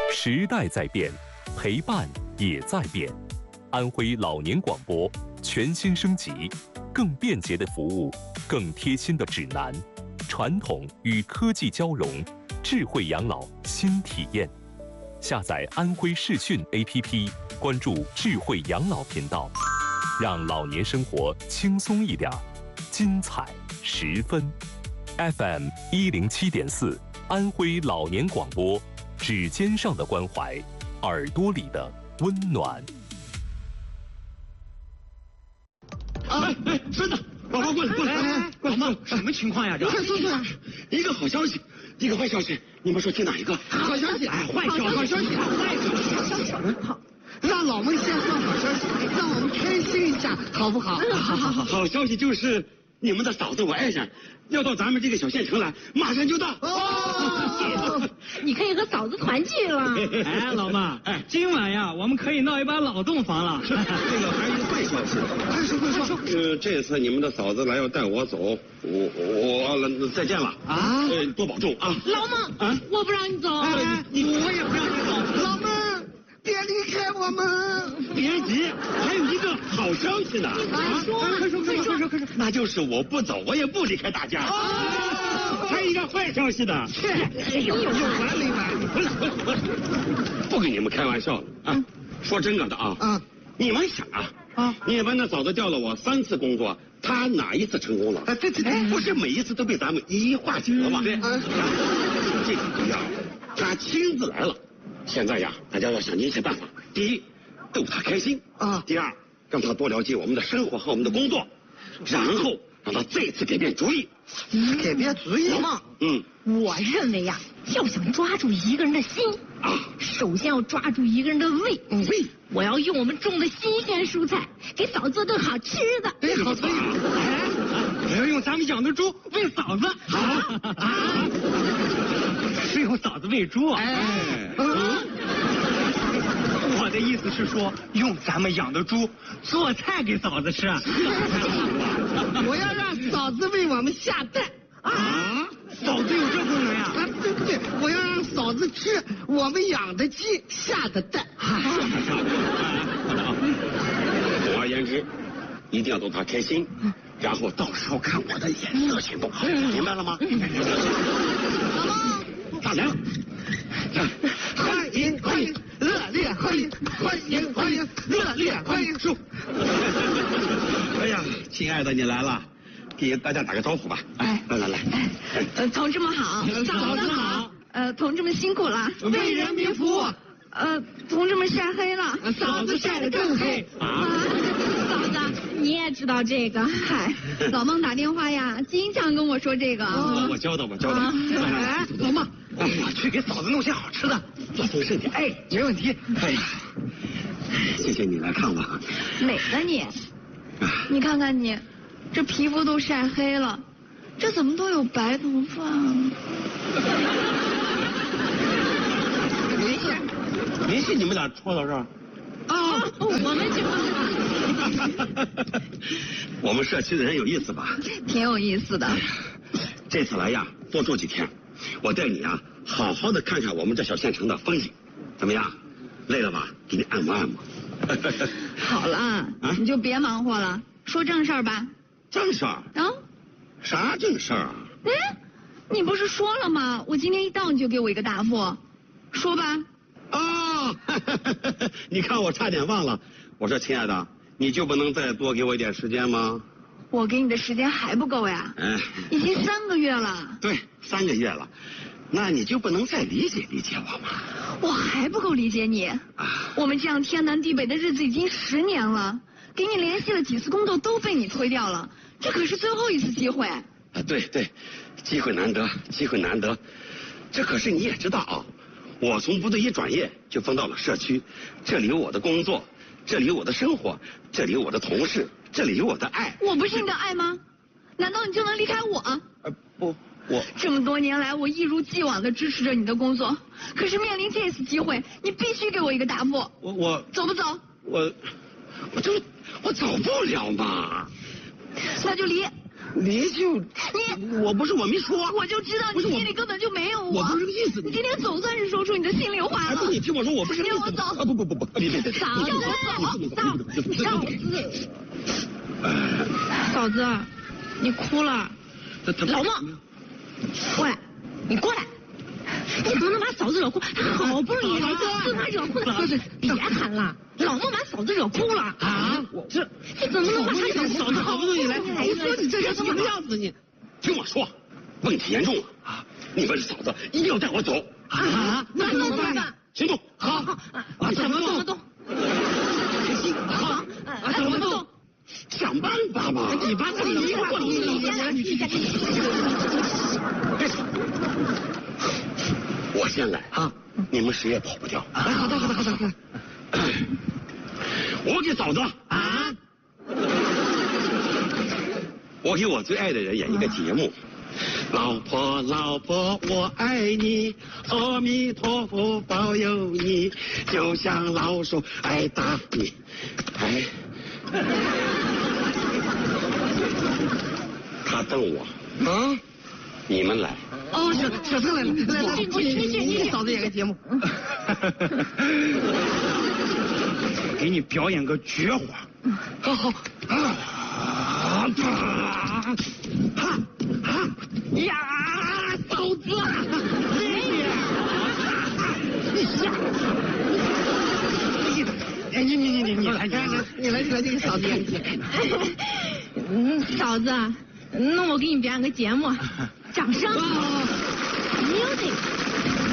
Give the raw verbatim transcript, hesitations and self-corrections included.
时代在变，陪伴也在变。安徽老年广播全新升级，更便捷的服务，更贴心的指南，传统与科技交融，智慧养老新体验。下载安徽视讯 A P P， 关注智慧养老频道，让老年生活轻松一点，精彩十分。F M 一零七点四，安徽老年广播，指尖上的关怀，耳朵里的温暖。 哎哎，孙子，宝宝过来过来，哎，过来妈，什么情况呀？这快说说呀！ 一个好消息，一个坏消息，你们说听哪一个？ 好消息， 哎，坏消息，好消息，坏消息。 好，让老们先说好消息，让我们开心一下，好不好？ 好好好，好消息就是你们的嫂子我爱人要到咱们这个小县城来，马上就到。 哦，你可以和嫂子团聚了。 哎，老妈，哎，今晚呀，我们可以闹一把老洞房了。 这个还是一个坏消息。 快说快说。 呃，这次你们的嫂子来要带我走，我我我再见了啊！呃，多保重啊！ 老孟，啊，我不让你走。 哎，你我也不让你走。 老孟，别离开我们。 别急，还有一个好消息呢。 快说，快说，快说，快说。 那就是我不走，我也不离开大家。还有一个坏消息的。 切，有有完没完？ 不跟你们开玩笑了啊！说真个的啊。 啊。 你们想啊啊！你们的嫂子调了我三次工作，她哪一次成功了？ 啊，对对对， 不是每一次都被咱们一一化解了吗？对。这次不一样，她亲自来了。现在呀，大家要想尽一切办法。第一，逗她开心啊；第二，让她多了解我们的生活和我们的工作，然后让她再次改变主意。 改变主意吗？ 嗯，我认为呀，要想抓住一个人的心啊，首先要抓住一个人的胃。 胃， 我要用我们种的新鲜蔬菜给嫂子做顿好吃的。 哎，好主意！ 哎，我要用咱们养的猪喂嫂子。 啊啊！是用嫂子喂猪啊？ 哎， 我的意思是说，用咱们养的猪做菜给嫂子吃。 我要让嫂子为我们下蛋啊！嫂子有这功能呀？ 啊，对不对？我要让嫂子吃我们养的鸡下的蛋。 总而言之，一定要逗她开心，然后到时候看我的颜色行动，明白了吗？ 老孟， 大娘， 欢迎欢迎，热烈欢迎，欢迎欢迎，热烈欢迎！叔， 哎呀，亲爱的，你来了，给大家打个招呼吧。哎，来来来， 呃，同志们好，嫂子好，呃，同志们辛苦了， 为人民服务。 呃，同志们晒黑了， 嫂子晒得更黑啊！嫂子，你也知道这个？嗨，老孟打电话呀，经常跟我说这个。 我我教的，我教的。 哎，老孟， 我去给嫂子弄些好吃的， 放松身体。 哎，没问题。 哎呀，谢谢你来看我。 美了你，你看看你，这皮肤都晒黑了，这怎么都有白头发啊？ 没事。没事，你们俩戳到这儿。 啊，我们就我们社区的人有意思吧？ 挺有意思的。 这次来呀，多住几天，我带你啊，好好的看看我们这小县城的风景，怎么样？累了吧？给你按摩按摩。 好了，啊、你就别忙活了，说正事儿吧。 正事儿？ 啊？ 啥正事儿啊？ 哎，你不是说了吗？我今天一到你就给我一个答复，说吧。 哦，你看我差点忘了，我说亲爱的，你就不能再多给我一点时间吗？ 我给你的时间还不够呀，哎，已经三个月了。 对，三个月了，那你就不能再理解理解我吗？ 我还不够理解你啊！我们这样天南地北的日子已经十年了，给你联系了几次工作都被你推掉了，这可是最后一次机会。 啊，对对，机会难得，机会难得，这可是你也知道啊。我从部队一转业就分到了社区，这里有我的工作，这里有我的生活，这里有我的同事，这里有我的爱。 我不是你的爱吗？难道你就能离开我？ 呃，不，我这么多年来，我一如既往的支持着你的工作，可是面临这次机会，你必须给我一个答复。 我我走不走？ 我我就我走不了嘛。 那就离。 你就你我不是我没说， 我就知道你心里根本就没有我。 我不是这个意思。 你今天总算是说出你的心里话了。 哎，不，你听我说，我不是。 让我走。 啊，不不不不，别别别， 嫂子，嫂子，嫂子，嫂子，你哭了。老孟，过来，你过来。你怎么能把嫂子惹哭？他好不容易来就把惹哭了。别喊了，老孟把嫂子惹哭了。 啊！我这你怎么能把他惹哭？ 嫂子好不容易来，你说你这人什么样子你？听我说，问题严重了啊！你们嫂子一定要带我走啊！那怎么办？ 行动！好， 啊，怎么怎么动？ 好，啊，怎么动？想办法吧！你把他一块儿，你先，你先，别吵。我先来啊！你们谁也跑不掉。啊，好的，好的，好的，好的。我给嫂子啊，我给我最爱的人演一个节目。老婆，老婆，我爱你，阿弥陀佛保佑你，就像老鼠爱打你。哎，他瞪我啊！你们来。哦，小小郑来了，来来，你你你给嫂子演个节目。给你表演个绝活。好好。啊！哈哈呀，嫂子！你下！哎，你你你你你来，你来你来你来，这个嫂子演节目。 嗯，嫂子，那我给你表演个节目，掌声。Music。